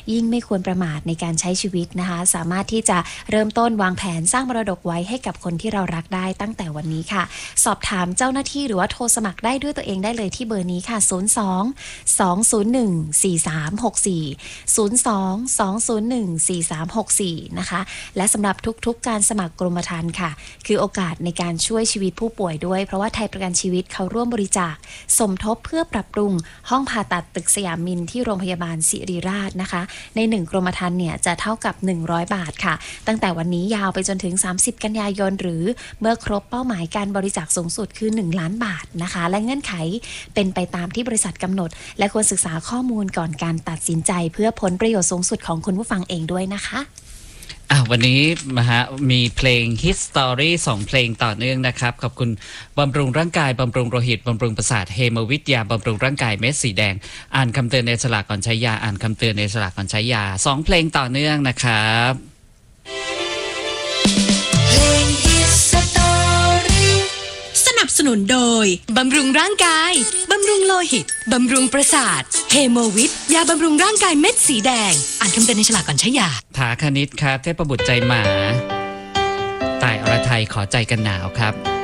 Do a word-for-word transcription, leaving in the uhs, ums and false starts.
ยิ่งไม่ควรประมาทในการใช้ชีวิตนะคะสามารถที่จะเริ่มต้นวางแผนสร้างมรดกไว้ให้กับคนที่เรารักได้ตั้งแต่วันนี้ค่ะสอบถามเจ้าหน้าที่หรือว่าโทรสมัครได้ด้วยตัวเองได้เลยที่เบอร์นี้ค่ะศูนย์ สอง สอง ศูนย์ หนึ่ง สี่ สาม หก สี่ ศูนย์ สอง สอง ศูนย์ หนึ่ง สี่ สาม หก สี่นะคะและสำหรับทุกๆการสมัครกรมธรรม์ค่ะคือโอกาสในการช่วยชีวิตผู้ป่วยด้วยเพราะว่าไทยประกันชีวิตเขาร่วมบริจาคสมทบเพื่อปรับปรุงห้องผ่าตัดตึกสยามมินที่โรงพยาบาลศิริราชนะคะในหนึ่งกรมธรรม์เนี่ยจะเท่ากับหนึ่งร้อยบาทค่ะตั้งแต่วันนี้ยาวไปจนถึงสามสิบกันยายนหรือเมื่อครบเป้าหมายการบริจาคสูงสุดคือหนึ่งล้านบาทนะคะและเงื่อนไขเป็นไปตามที่บริษัทกำหนดและควรศึกษาข้อมูลก่อนการตัดสินใจเพื่อผลประโยชน์สูงสุดของคุณผู้ฟังเองด้วยนะคะอ่ะวันนี้นะฮะมีเพลง Hit Story สองเพลงต่อเนื่องนะครับขอบคุณบำรุงร่างกายบำรุงโลหิตบำรุงประสาทเฮโมวิทยาบำรุงร่างกายเม็ดสีแดงอ่านคำเตือนในฉลากก่อนใช้ยาอ่านคำเตือนในฉลากก่อนใช้ยาสองเพลงต่อเนื่องนะครับสนับสนุนโดยบำรุงร่างกายบำรุงโลหิตบำรุงประสาทเฮโมวิทยาบำรุงร่างกายเม็ดสีแดงอ่านคำเตือนในฉลากก่อนใช้ยาถาคณิตครับเทพบุตรใจหมาต่ายอรไทยขอใจกันหนาวครับ